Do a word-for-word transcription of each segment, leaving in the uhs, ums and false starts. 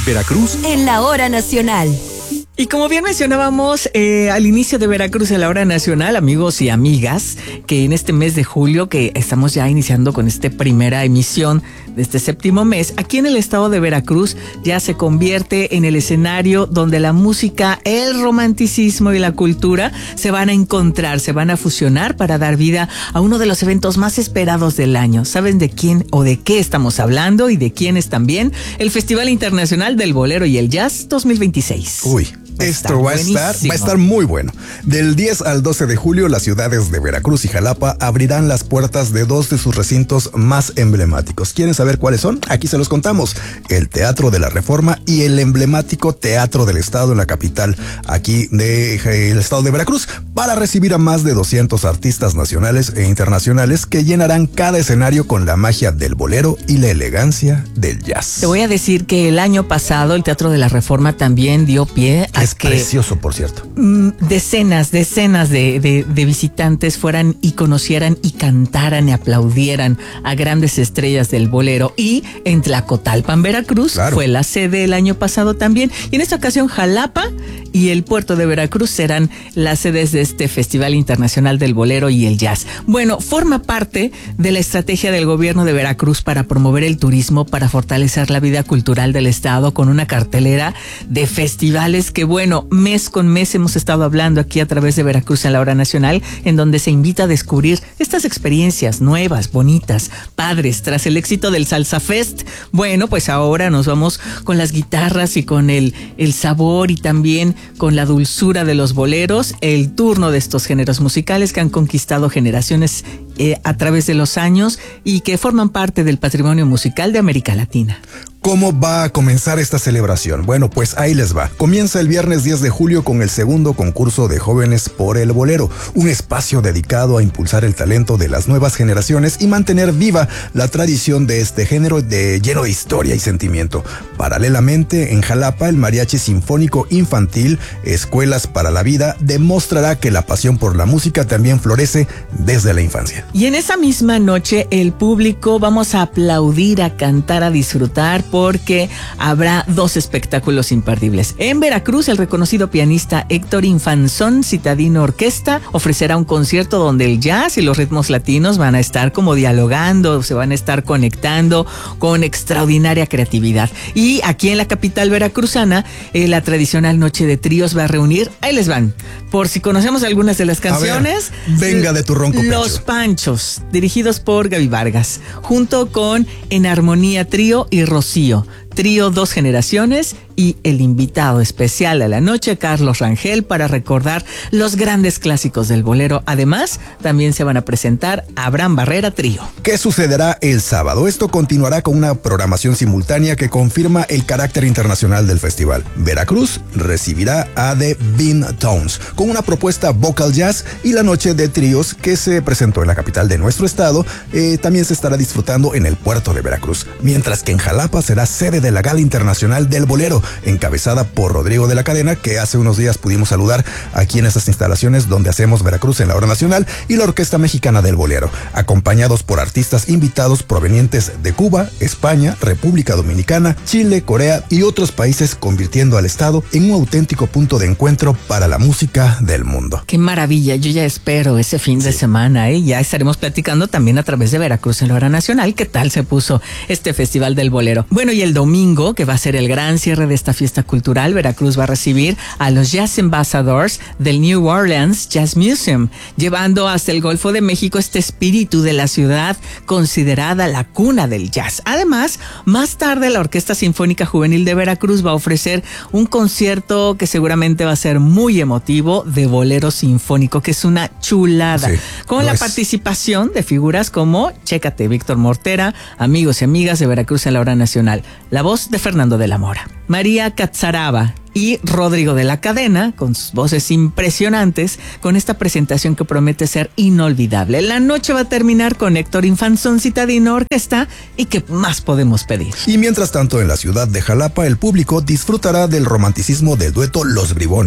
Veracruz en la hora nacional. Y como bien mencionábamos eh, al inicio de Veracruz en la hora nacional, amigos y amigas, que en este mes de julio, que estamos ya iniciando con esta primera emisión de este séptimo mes, aquí en el estado de Veracruz ya se convierte en el escenario donde la música, el romanticismo y la cultura se van a encontrar, se van a fusionar para dar vida a uno de los eventos más esperados del año. ¿Saben de quién o de qué estamos hablando y de quién es también? El Festival Internacional del Bolero y el Jazz dos mil veintiséis. Uy. Esto va a estar, va a estar muy bueno. Del diez al doce de julio, las ciudades de Veracruz y Jalapa abrirán las puertas de dos de sus recintos más emblemáticos. ¿Quieren saber cuáles son? Aquí se los contamos. El Teatro de la Reforma y el emblemático Teatro del Estado en la capital, aquí del de, estado de Veracruz, para recibir a más de doscientos artistas nacionales e internacionales que llenarán cada escenario con la magia del bolero y la elegancia del jazz. Te voy a decir que el año pasado el Teatro de la Reforma también dio pie a Es que precioso, por cierto. Mm, decenas, decenas de, de, de visitantes fueran y conocieran y cantaran y aplaudieran a grandes estrellas del bolero. Y en Tlacotalpan, Veracruz, claro, fue la sede el año pasado también. Y en esta ocasión Jalapa y el puerto de Veracruz serán las sedes de este Festival Internacional del Bolero y el Jazz. Bueno, forma parte de la estrategia del gobierno de Veracruz para promover el turismo, para fortalecer la vida cultural del estado con una cartelera de festivales que, bueno, mes con mes hemos estado hablando aquí a través de Veracruz en la hora nacional, en donde se invita a descubrir estas experiencias nuevas, bonitas, padres, tras el éxito del Salsa Fest. Bueno, pues ahora nos vamos con las guitarras y con el, el sabor y también con la dulzura de los boleros, el turno de estos géneros musicales que han conquistado generaciones eh, a través de los años y que forman parte del patrimonio musical de América Latina. ¿Cómo va a comenzar esta celebración? Bueno, pues ahí les va. Comienza el viernes diez de julio con el segundo concurso de jóvenes por el bolero, un espacio dedicado a impulsar el talento de las nuevas generaciones y mantener viva la tradición de este género de lleno de historia y sentimiento. Paralelamente, en Jalapa, el Mariachi Sinfónico Infantil, Escuelas para la Vida, demostrará que la pasión por la música también florece desde la infancia. Y en esa misma noche, el público vamos a aplaudir, a cantar, a disfrutar, porque habrá dos espectáculos imperdibles. En Veracruz, el reconocido pianista Héctor Infanzón Citadino Orquesta ofrecerá un concierto donde el jazz y los ritmos latinos van a estar como dialogando, se van a estar conectando con extraordinaria creatividad. Y aquí en la capital veracruzana, eh, la tradicional noche de tríos va a reunir, ahí les van, por si conocemos algunas de las canciones. A ver, venga de tu ronco pecho. Los Panchos, dirigidos por Gaby Vargas, junto con En Armonía Trío y Rocío. Trío Dos Generaciones y el invitado especial de la noche, Carlos Rangel, para recordar los grandes clásicos del bolero. Además, también se van a presentar Abraham Barrera Trío. ¿Qué sucederá el sábado? Esto continuará con una programación simultánea que confirma el carácter internacional del festival. Veracruz recibirá a The Bean Tones con una propuesta vocal jazz, y la noche de tríos que se presentó en la capital de nuestro estado eh, también se estará disfrutando en el puerto de Veracruz, mientras que en Jalapa será sede de la Gala Internacional del Bolero, encabezada por Rodrigo de la Cadena, que hace unos días pudimos saludar aquí en estas instalaciones donde hacemos Veracruz en la hora nacional, y la Orquesta Mexicana del Bolero, acompañados por artistas invitados provenientes de Cuba, España, República Dominicana, Chile, Corea y otros países, convirtiendo al estado en un auténtico punto de encuentro para la música del mundo. ¡Qué maravilla! Yo ya espero ese fin sí. de semana, ¿eh? Ya estaremos platicando también a través de Veracruz en la hora nacional qué tal se puso este Festival del Bolero. Bueno, y el domingo, que va a ser el gran cierre de esta fiesta cultural, Veracruz va a recibir a los Jazz Ambassadors del New Orleans Jazz Museum, llevando hasta el Golfo de México este espíritu de la ciudad considerada la cuna del jazz. Además, más tarde la Orquesta Sinfónica Juvenil de Veracruz va a ofrecer un concierto que seguramente va a ser muy emotivo de bolero sinfónico, que es una chulada, sí, con la es. participación de figuras como, chécate, Víctor Mortera, amigos y amigas de Veracruz en la hora nacional, la voz de Fernando de la Mora, María Catzaraba y Rodrigo de la Cadena, con sus voces impresionantes, con esta presentación que promete ser inolvidable. La noche va a terminar con Héctor Infanzón Citadino Orquesta, y ¿qué más podemos pedir? Y mientras tanto, en la ciudad de Jalapa, el público disfrutará del romanticismo del dueto Los Bribones,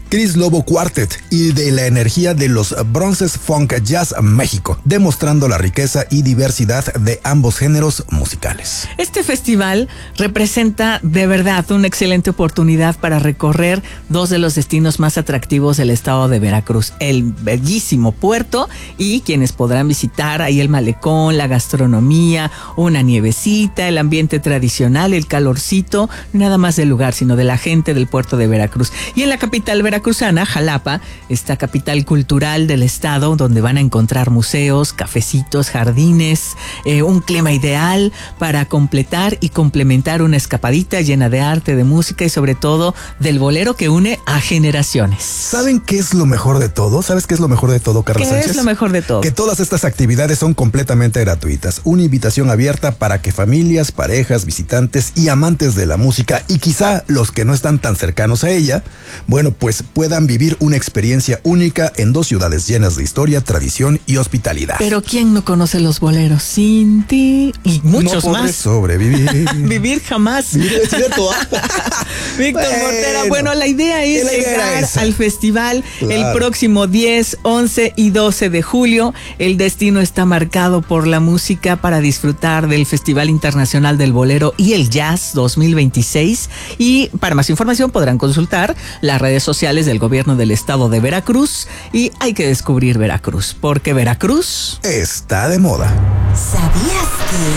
Chris Lobo Quartet y de la energía de los Bronces Funk Jazz México, demostrando la riqueza y diversidad de ambos géneros musicales. Este festival representa de verdad una excelente oportunidad para recorrer dos de los destinos más atractivos del estado de Veracruz, el bellísimo puerto y quienes podrán visitar ahí el malecón, la gastronomía, una nievecita, el ambiente tradicional, el calorcito, nada más del lugar, sino de la gente del puerto de Veracruz. Y en la capital veracruzana, Jalapa, esta capital cultural del estado, donde van a encontrar museos, cafecitos, jardines, eh, un clima ideal para completar y complementar una escapadita llena de arte, de música y sobre todo del bolero que une a generaciones. ¿Saben qué es lo mejor de todo? ¿Sabes qué es lo mejor de todo, Carla ¿Qué Sánchez? es lo mejor de todo? Que todas estas actividades son completamente gratuitas. Una invitación abierta para que familias, parejas, visitantes y amantes de la música y quizá los que no están tan cercanos a ella, bueno, pues puedan vivir una experiencia única en dos ciudades llenas de historia, tradición y hospitalidad. Pero ¿quién no conoce los boleros? Sin ti y muchos no más. sobrevivir. Vivir jamás. Vivir es cierto. Víctor bueno, Mortera, bueno, la idea es la idea llegar esa. al festival Claro. el próximo diez, once y doce de julio. El destino está marcado por la música para disfrutar del Festival Internacional del Bolero y el Jazz dos mil veintiséis. Y para más información podrán consultar las redes sociales del gobierno del estado de Veracruz. Y hay que descubrir Veracruz, porque Veracruz está de moda. ¿Sabías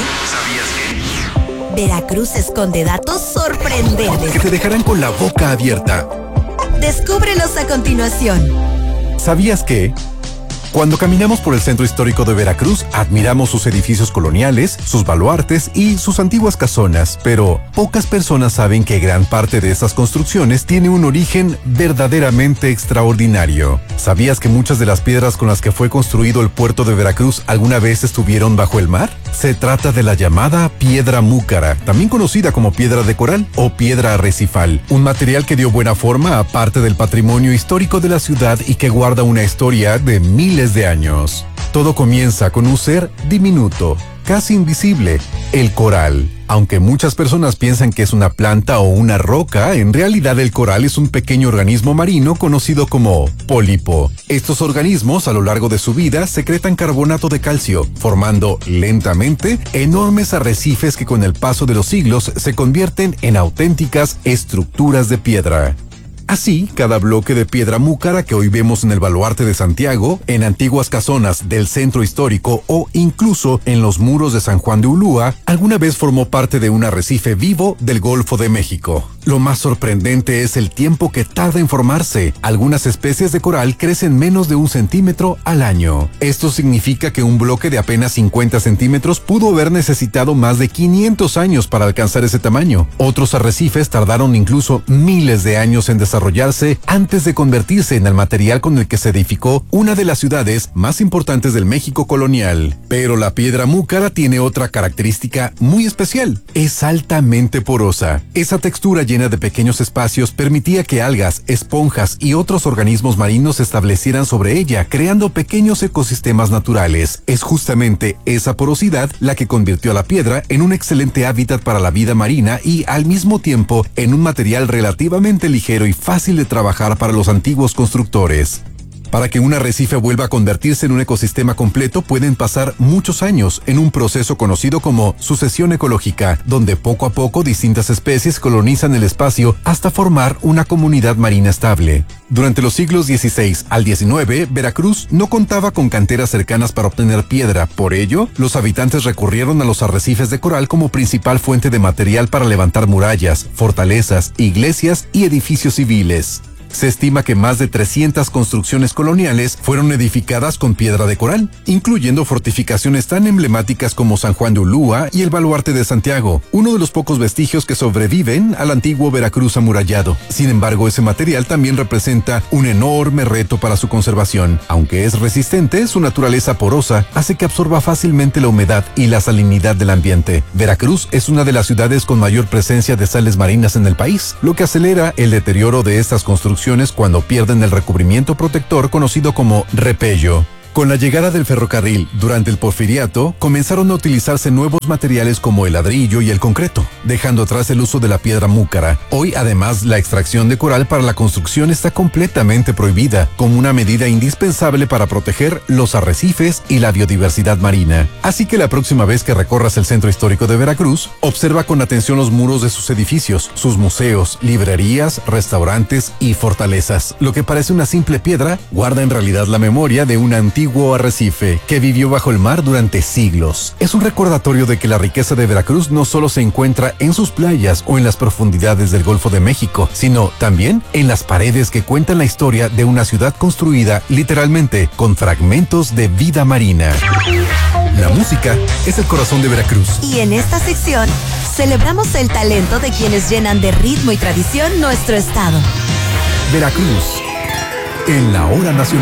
que? ¿Sabías que? Veracruz esconde datos sorprendentes que te dejarán con la boca abierta. Descúbrelos a continuación. ¿Sabías que? Cuando caminamos por el centro histórico de Veracruz, admiramos sus edificios coloniales, sus baluartes y sus antiguas casonas, pero pocas personas saben que gran parte de estas construcciones tiene un origen verdaderamente extraordinario. ¿Sabías que muchas de las piedras con las que fue construido el puerto de Veracruz alguna vez estuvieron bajo el mar? Se trata de la llamada piedra múcara, también conocida como piedra de coral o piedra arrecifal, un material que dio buena forma a parte del patrimonio histórico de la ciudad y que guarda una historia de miles de años. Todo comienza con un ser diminuto, casi invisible, el coral. Aunque muchas personas piensan que es una planta o una roca, en realidad el coral es un pequeño organismo marino conocido como pólipo. Estos organismos, a lo largo de su vida, secretan carbonato de calcio, formando lentamente enormes arrecifes que con el paso de los siglos se convierten en auténticas estructuras de piedra. Así, cada bloque de piedra múcara que hoy vemos en el Baluarte de Santiago, en antiguas casonas del centro histórico o incluso en los muros de San Juan de Ulúa, alguna vez formó parte de un arrecife vivo del Golfo de México. Lo más sorprendente es el tiempo que tarda en formarse. Algunas especies de coral crecen menos de un centímetro al año. Esto significa que un bloque de apenas cincuenta centímetros pudo haber necesitado más de quinientos años para alcanzar ese tamaño. Otros arrecifes tardaron incluso miles de años en desarrollarse antes de convertirse en el material con el que se edificó una de las ciudades más importantes del México colonial. Pero la piedra múcara tiene otra característica muy especial. Es altamente porosa. Esa textura llena de pequeños espacios permitía que algas, esponjas y otros organismos marinos se establecieran sobre ella, creando pequeños ecosistemas naturales. Es justamente esa porosidad la que convirtió a la piedra en un excelente hábitat para la vida marina y, al mismo tiempo, en un material relativamente ligero y fácil de trabajar para los antiguos constructores. Para que un arrecife vuelva a convertirse en un ecosistema completo pueden pasar muchos años en un proceso conocido como sucesión ecológica, donde poco a poco distintas especies colonizan el espacio hasta formar una comunidad marina estable. Durante los siglos dieciséis al diecinueve, Veracruz no contaba con canteras cercanas para obtener piedra. Por ello, los habitantes recurrieron a los arrecifes de coral como principal fuente de material para levantar murallas, fortalezas, iglesias y edificios civiles. Se estima que más de trescientas construcciones coloniales fueron edificadas con piedra de coral, incluyendo fortificaciones tan emblemáticas como San Juan de Ulúa y el Baluarte de Santiago, uno de los pocos vestigios que sobreviven al antiguo Veracruz amurallado. Sin embargo, ese material también representa un enorme reto para su conservación. Aunque es resistente, su naturaleza porosa hace que absorba fácilmente la humedad y la salinidad del ambiente. Veracruz es una de las ciudades con mayor presencia de sales marinas en el país, lo que acelera el deterioro de estas construcciones cuando pierden el recubrimiento protector conocido como repello. Con la llegada del ferrocarril durante el Porfiriato, comenzaron a utilizarse nuevos materiales como el ladrillo y el concreto, dejando atrás el uso de la piedra múcara. Hoy, además, la extracción de coral para la construcción está completamente prohibida, como una medida indispensable para proteger los arrecifes y la biodiversidad marina. Así que la próxima vez que recorras el centro histórico de Veracruz, observa con atención los muros de sus edificios, sus museos, librerías, restaurantes y fortalezas. Lo que parece una simple piedra, guarda en realidad la memoria de un antiguo arrecife que vivió bajo el mar durante siglos. Es un recordatorio de que la riqueza de Veracruz no solo se encuentra en sus playas o en las profundidades del Golfo de México, sino también en las paredes que cuentan la historia de una ciudad construida literalmente con fragmentos de vida marina. La música es el corazón de Veracruz. Y en esta sección celebramos el talento de quienes llenan de ritmo y tradición nuestro estado. Veracruz, en la hora nacional.